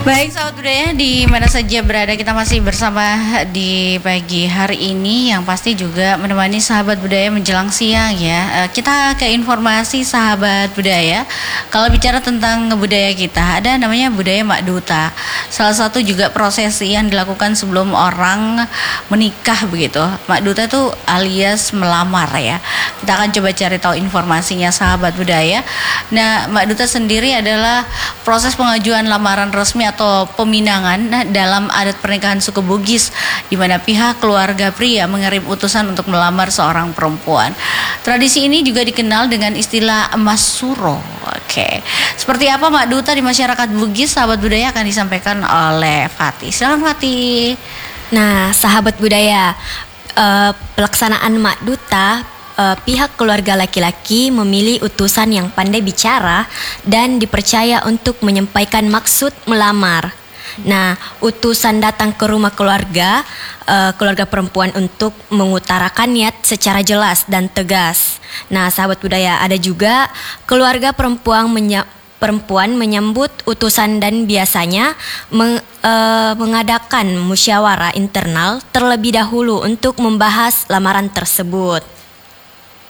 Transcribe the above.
Baik sahabat budaya di mana saja berada, kita masih bersama di pagi hari ini yang pasti juga menemani sahabat budaya menjelang siang ya. Kita ke informasi sahabat budaya. Kalau bicara tentang budaya kita, ada namanya budaya Mak Duta. Salah satu juga prosesi yang dilakukan sebelum orang menikah begitu. Mak Duta itu alias melamar ya. Kita akan coba cari tahu informasinya sahabat budaya. Nah, Mak Duta sendiri adalah proses pengajuan lamaran resmi atau peminangan dalam adat pernikahan suku Bugis, di mana pihak keluarga pria mengirim utusan untuk melamar seorang perempuan. Tradisi ini juga dikenal dengan istilah emas suro. Oke, seperti apa Mak Duta di masyarakat Bugis, sahabat budaya akan disampaikan oleh Fatih. Silakan Fatih. Nah, sahabat budaya, pelaksanaan Mak Duta, pihak keluarga laki-laki memilih utusan yang pandai bicara dan dipercaya untuk menyampaikan maksud melamar. Nah, utusan datang ke rumah keluarga perempuan untuk mengutarakan niat secara jelas dan tegas. Nah, sahabat budaya, ada juga keluarga perempuan menyambut utusan dan biasanya mengadakan musyawarah internal terlebih dahulu untuk membahas lamaran tersebut.